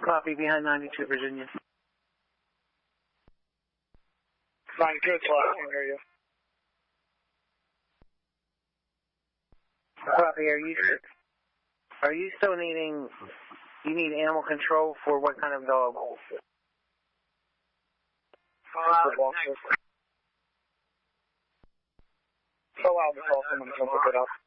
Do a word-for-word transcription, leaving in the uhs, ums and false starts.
Copy, behind ninety-two, Virginia. ninety-two, it's left, I can hear you. Copy, are you, are you still needing, you need animal control for what kind of dog? Uh, so I'll just call someone to come pick it up.